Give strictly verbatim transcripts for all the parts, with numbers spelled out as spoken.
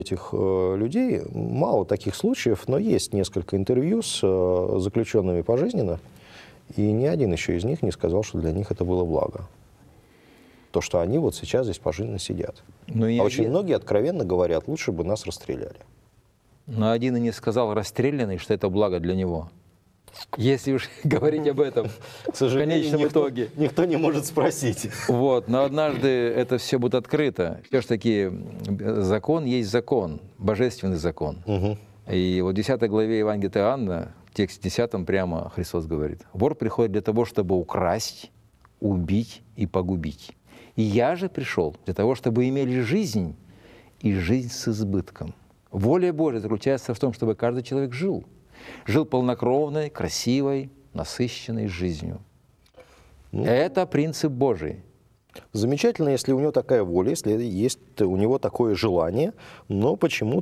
этих э, людей мало таких случаев, но есть несколько интервью с э, заключенными пожизненно, и ни один еще из них не сказал, что для них это было благо. То, что они вот сейчас здесь пожизненно сидят. Но а я... очень многие откровенно говорят, лучше бы нас расстреляли. Но один и не сказал расстрелянный, что это благо для него. Если уж говорить об этом, к сожалению, в конечном никто, итоге. Никто не может спросить. Вот, но однажды это все будет открыто. Все ж таки закон есть закон, божественный закон. Угу. И вот в десятой главе Евангелия от Иоанна, в тексте десятом прямо Христос говорит: «Вор приходит для того, чтобы украсть, убить и погубить. И я же пришел для того, чтобы имели жизнь, и жизнь с избытком». Воля Божья заключается в том, чтобы каждый человек жил. Жил полнокровной, красивой, насыщенной жизнью. Ну, это принцип Божий. Замечательно, если у него такая воля, если есть у него такое желание, но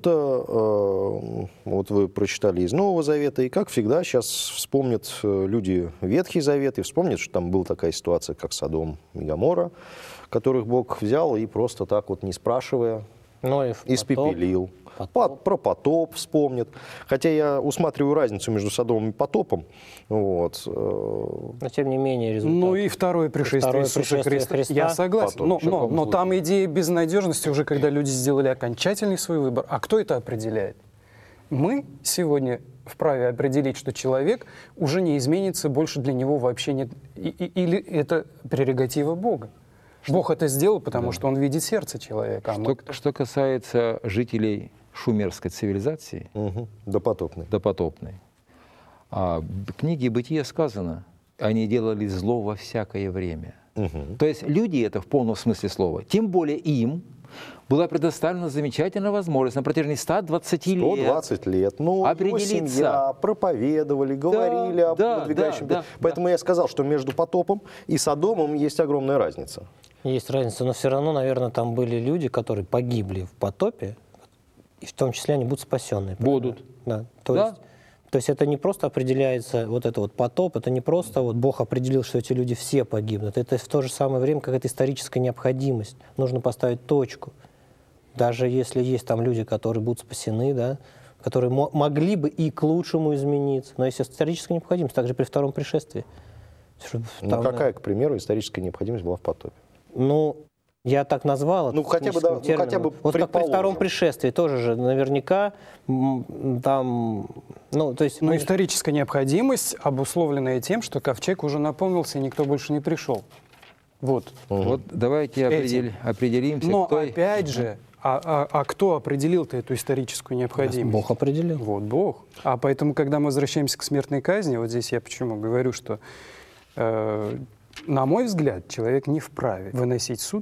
почему-то, э, вот вы прочитали из Нового Завета, и как всегда сейчас вспомнят люди Ветхий Завет, и вспомнят, что там была такая ситуация, как Содом и Гоморра, которых Бог взял и просто так вот, не спрашивая, Ноев, испепелил. Потоп. Про потоп вспомнят. Хотя я усматриваю разницу между Содомом и потопом. Вот. Но тем не менее результат. Ну и второе пришествие Второе Иисуса пришествие Христа. Христа. Я согласен. Потоп. Но, но, но там идея безнадежности уже, когда люди сделали окончательный свой выбор. А кто это определяет? Мы сегодня вправе определить, что человек уже не изменится, больше для него вообще нет. И, и, или это прерогатива Бога. Бог это сделал, потому да. что Он видит сердце человека. А что, что касается жителей шумерской цивилизации, угу. допотопной, допотопной а, в книге «Бытие» сказано, они делали зло во всякое время. Угу. То есть люди это в полном смысле слова. Тем более им была предоставлена замечательная возможность на протяжении ста двадцати лет. сто двадцать лет. Ну, определиться. Его семья, проповедовали, говорили да, об да, надвигающем. Да, да, Поэтому да. я сказал, что между потопом и Содомом есть огромная разница. Есть разница, но все равно, наверное, там были люди, которые погибли в потопе, и в том числе они будут спасенные. Будут. Да. То, да. Есть, то есть это не просто определяется, вот это вот потоп, это не просто вот Бог определил, что эти люди все погибнут. Это в то же самое время какая-то историческая необходимость. Нужно поставить точку. Даже если есть там люди, которые будут спасены, да, которые мо- могли бы и к лучшему измениться. Но есть историческая необходимость, также при втором пришествии. Ну, там, какая, к примеру, историческая необходимость была в потопе? Ну, я так назвал. Ну, хотя бы, да, ну, хотя бы вот как при втором пришествии тоже же наверняка там, ну, то есть... Но ну, историческая необходимость, обусловленная тем, что ковчег уже наполнился, и никто больше не пришел. Вот. Угу. Вот давайте определ... определимся. Но кто... опять же, а, а, а кто определил-то эту историческую необходимость? Бог определил. Вот, Бог. А поэтому, когда мы возвращаемся к смертной казни, вот здесь я почему говорю, что, э, на мой взгляд, человек не вправе выносить суд.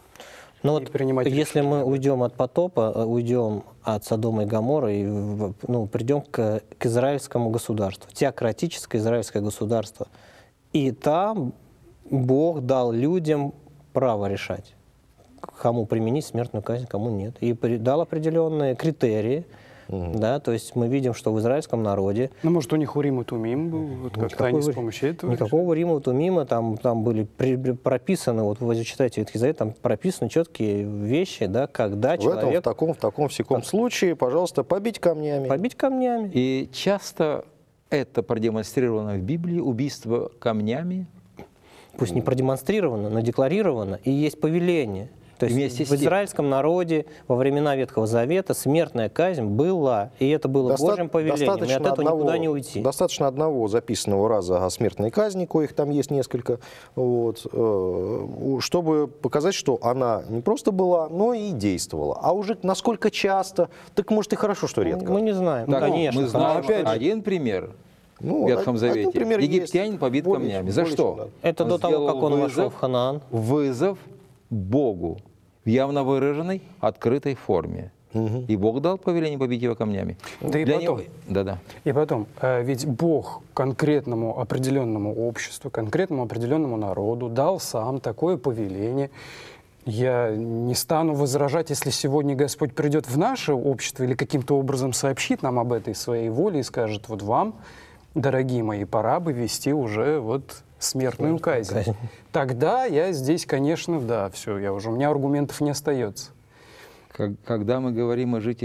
Ну вот, если мы уйдем от потопа, уйдем от Содома и Гоморры и ну, придем к, к израильскому государству, теократическое израильское государство, и там Бог дал людям право решать, кому применить смертную казнь, кому нет, и дал определенные критерии. Mm-hmm. Да, то есть мы видим, что в израильском народе... Ну, может, у них Урим и Тумим был, вот как-то они с помощью этого... Никакого Урима и Тумима, там, там были при, прописаны, вот вы читаете Ветхий Завет, там прописаны четкие вещи, да, когда в человек... Этом, в таком, в таком, всяком так. случае, пожалуйста, побить камнями. Побить камнями. И часто это продемонстрировано в Библии, убийство камнями. Пусть не продемонстрировано, но декларировано, и есть повеление. То есть в израильском народе во времена Ветхого Завета смертная казнь была, и это было Доста- Божьим повелением, и от этого одного, никуда не уйти. Достаточно одного записанного раза о смертной казни, коих там есть несколько, вот, чтобы показать, что она не просто была, но и действовала. А уже насколько часто, так может и хорошо, что редко. Мы не знаем, так, конечно. Мы знаем опять один пример. Ну, в Ветхом Завете. Пример египтянин побит более, камнями. За что? Да. Это он до того, как он вызов, вошел в Ханаан. Вызов Богу в явно выраженной, открытой форме. Угу. И Бог дал повеление побить его камнями. Да и Для потом, него... да, да. и потом, ведь Бог конкретному определенному обществу, конкретному определенному народу дал сам такое повеление. Я не стану возражать, если сегодня Господь придет в наше общество или каким-то образом сообщит нам об этой своей воле и скажет: вот вам, дорогие мои, пора бы вести уже вот смертную казнь. казнь. Тогда я здесь, конечно, да, все, я уже, у меня аргументов не остается. Когда мы говорим о жителях